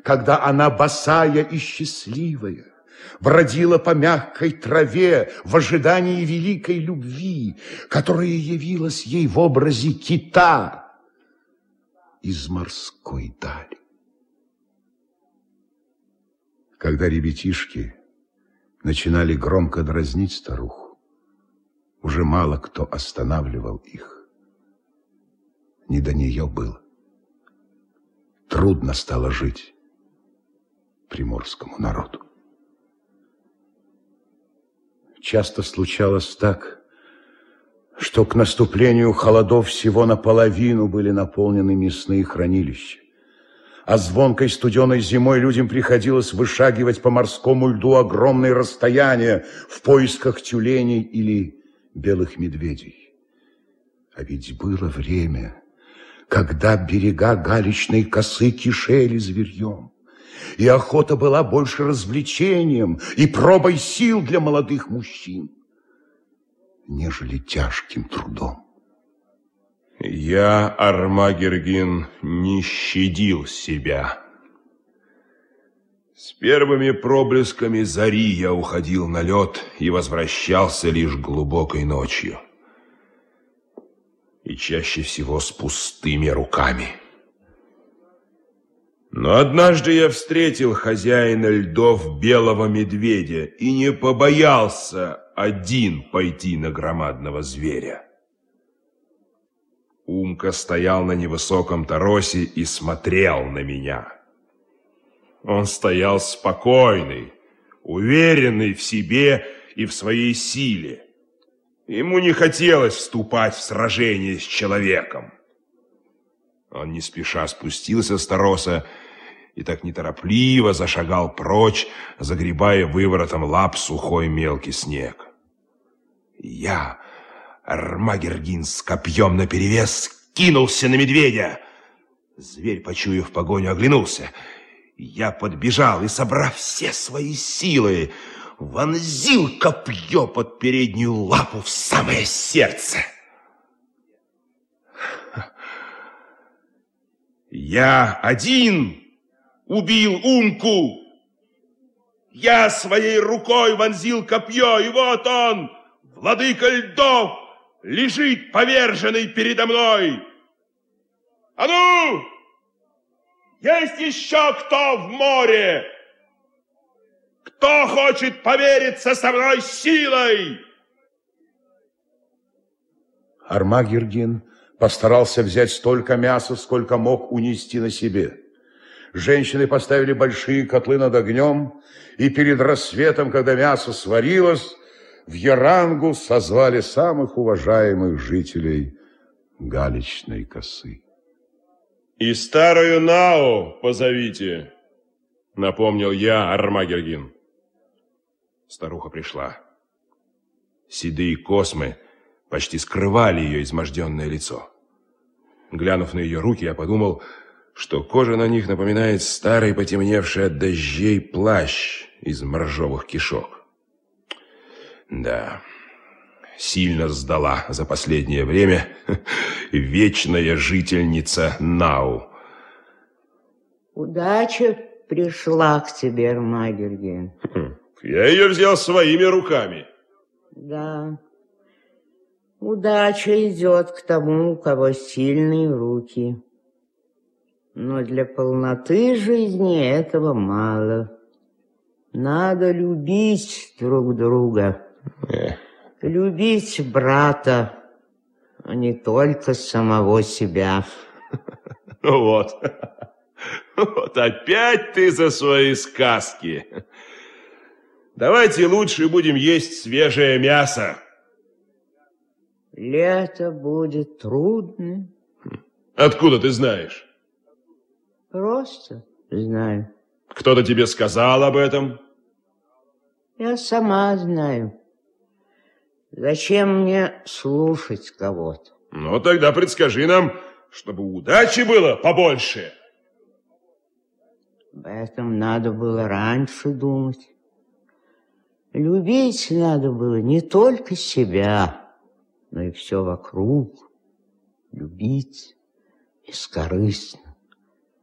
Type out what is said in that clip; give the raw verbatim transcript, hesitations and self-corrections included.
когда она босая и счастливая бродила по мягкой траве в ожидании великой любви, которая явилась ей в образе кита из морской дали. Когда ребятишки начинали громко дразнить старуху, уже мало кто останавливал их. Не до нее было. Трудно стало жить приморскому народу. Часто случалось так, что к наступлению холодов всего наполовину были наполнены мясные хранилища, а звонкой студеной зимой людям приходилось вышагивать по морскому льду огромные расстояния в поисках тюленей или белых медведей. А ведь было время, когда берега галечной косы кишели зверьем, и охота была больше развлечением и пробой сил для молодых мужчин, нежели тяжким трудом. Я, Армагергин, не щадил себя. С первыми проблесками зари я уходил на лед и возвращался лишь глубокой ночью. И чаще всего с пустыми руками. Но однажды я встретил хозяина льдов белого медведя и не побоялся один пойти на громадного зверя. Умка стоял на невысоком торосе и смотрел на меня. Он стоял спокойный, уверенный в себе и в своей силе. Ему не хотелось вступать в сражение с человеком. Он не спеша спустился с тороса и так неторопливо зашагал прочь, загребая выворотом лап сухой мелкий снег. Я, Армагергин, с копьем наперевес кинулся на медведя. Зверь, почуяв погоню, оглянулся. Я подбежал и, собрав все свои силы, вонзил копье под переднюю лапу в самое сердце. Я один убил Умку. Я своей рукой вонзил копье, и вот он, владыка льдов, лежит поверженный передо мной. А ну! Есть еще кто в море? Кто хочет помериться со мной силой? Армагергин постарался взять столько мяса, сколько мог унести на себе. Женщины поставили большие котлы над огнем, и перед рассветом, когда мясо сварилось, в Ярангу созвали самых уважаемых жителей галечной косы. И старую Нау позовите, напомнил я Армагергин. Старуха пришла. Седые космы почти скрывали ее изможденное лицо. Глянув на ее руки, я подумал, что кожа на них напоминает старый потемневший от дождей плащ из моржовых кишок. Да, сильно сдала за последнее время вечная жительница Нау. Удача пришла к тебе, Армагергин. Я ее взял своими руками. Да, удача идет к тому, у кого сильные руки. Но для полноты жизни этого мало. Надо любить друг друга. Эх. Любить брата, а не только самого себя. Вот. Вот опять ты за свои сказки. Давайте лучше будем есть свежее мясо. Лето будет трудно. Откуда ты знаешь? Просто знаю. Кто-то тебе сказал об этом? Я сама знаю. Зачем мне слушать кого-то? Ну, тогда предскажи нам, чтобы удачи было побольше. Об этом надо было раньше думать. Любить надо было не только себя, но и все вокруг. Любить бескорыстно.